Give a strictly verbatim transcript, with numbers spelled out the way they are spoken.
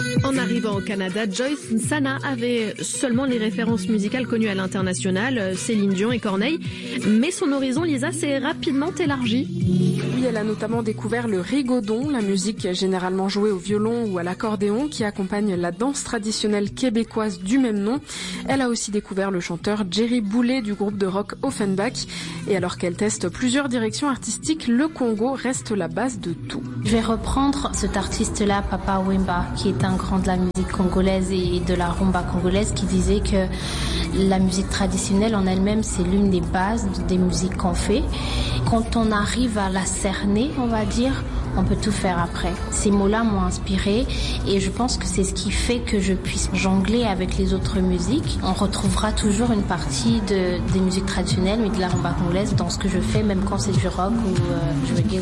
En arrivant au Canada, Joyce Nsana avait seulement les références musicales connues à l'international, Céline Dion et Corneille, mais son horizon, Lisa, s'est rapidement élargi. Oui, elle a notamment découvert le rigodon, la musique généralement jouée au violon ou à l'accordéon qui accompagne la danse traditionnelle québécoise du même nom. Elle a aussi découvert le chanteur Jerry Boulet du groupe de rock Offenbach. Et alors qu'elle teste plusieurs directions artistiques, le Congo reste la base de tout. Je vais reprendre cet artiste-là, Papa Wemba, qui est un grand de la musique congolaise et de la rumba congolaise, qui disait que la musique traditionnelle en elle-même, c'est l'une des bases des musiques qu'on fait. Quand on arrive à la cerner, on va dire, on peut tout faire après. Ces mots-là m'ont inspirée et je pense que c'est ce qui fait que je puisse jongler avec les autres musiques. On retrouvera toujours une partie de, des musiques traditionnelles, mais de la rumba congolaise dans ce que je fais, même quand c'est du rock ou euh, je reggae.